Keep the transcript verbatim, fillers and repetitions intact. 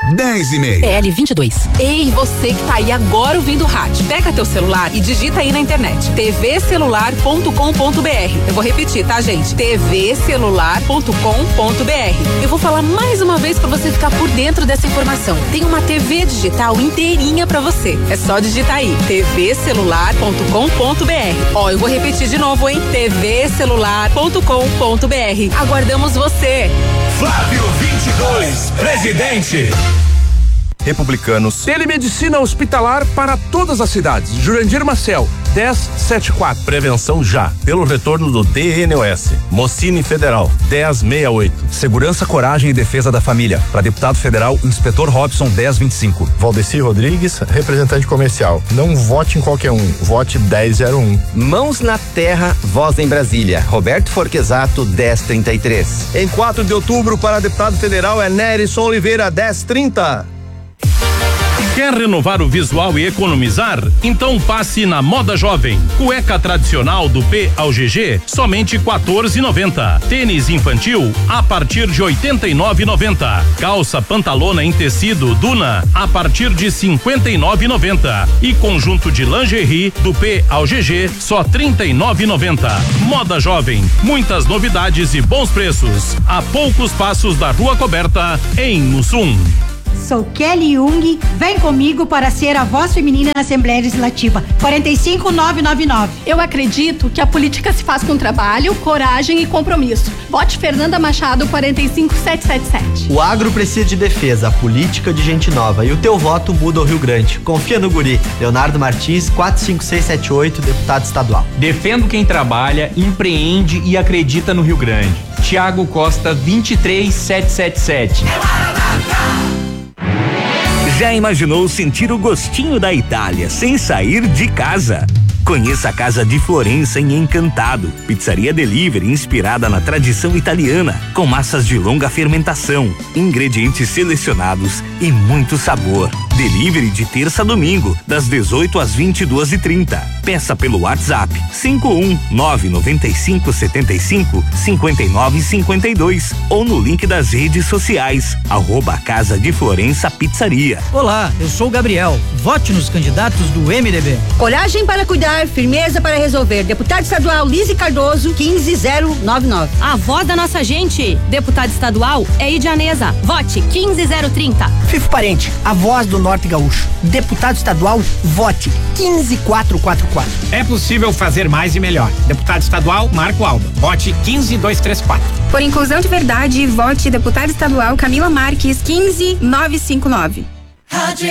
dez e meia. P L vinte e dois. Ei, você que tá aí agora ouvindo o rádio. Pega teu celular e digita aí na internet. t v celular ponto com ponto b r. Eu vou repetir, tá, gente? t v celular ponto com ponto b r. Eu vou falar mais uma vez pra você ficar por dentro dessa informação. Tem uma T V digital inteirinha pra você. É só digitar aí. t v celular ponto com ponto b r. Ó, eu vou repetir de novo, hein? t v celular ponto com ponto b r. Aguardamos você. Flávio vinte e dois, presidente. Republicanos. Telemedicina hospitalar para todas as cidades. Jurandir Marcel, dez setenta e quatro. Prevenção já, pelo retorno do D N O S. Mocine Federal, dez sessenta e oito. Segurança, coragem e defesa da família. Para deputado federal, Inspetor Robson, dez vinte e cinco. Valdeci Rodrigues, representante comercial. Não vote em qualquer um, vote dez zero um. Mãos na terra, voz em Brasília. Roberto Forquesato, dez trinta e três. Em quatro de outubro, para deputado federal é Nerison Oliveira, dez trinta. Quer renovar o visual e economizar? Então passe na Moda Jovem. Cueca tradicional do P ao G G, somente quatorze e noventa. Tênis infantil a partir de oitenta e nove e noventa. Calça pantalona em tecido Duna a partir de cinquenta e nove e noventa. E conjunto de lingerie do P ao G G só trinta e nove e noventa. Moda Jovem, muitas novidades e bons preços. A poucos passos da Rua Coberta em Mussum. Sou Kelly Jung, vem comigo para ser a voz feminina na Assembleia Legislativa. quarenta e cinco nove nove nove. Eu acredito que a política se faz com trabalho, coragem e compromisso. Vote Fernanda Machado, quarenta e cinco sete sete sete. O agro precisa de defesa, a política de gente nova. E o teu voto muda o Rio Grande. Confia no guri. Leonardo Martins, quatro cinco seis sete oito, deputado estadual. Defendo quem trabalha, empreende e acredita no Rio Grande. Tiago Costa, vinte e três sete sete sete. Já imaginou sentir o gostinho da Itália sem sair de casa? Conheça a Casa di Florença em Encantado, pizzaria delivery inspirada na tradição italiana, com massas de longa fermentação, ingredientes selecionados e muito sabor. Delivery de terça a domingo, das dezoito às vinte e duas e trinta. Peça pelo WhatsApp cinco um nove nove cinco sete cinco cinco nove cinco dois ou no link das redes sociais, arroba Casa de Florença Pizzaria. Olá, eu sou o Gabriel. Vote nos candidatos do M D B. Coragem para cuidar, firmeza para resolver. Deputado estadual Lise Cardoso, quinze zero nove nove. A voz da nossa gente. Deputado estadual é Idianesa. Vote quinze zero trinta. Fifo Parente, a voz do Norte Gaúcho. Deputado estadual, vote quinze quatro quatro quatro. É possível fazer mais e melhor. Deputado estadual Marco Alba. Vote quinze dois três quatro. Por inclusão de verdade, vote deputado estadual Camila Marques, quinze nove cinco nove.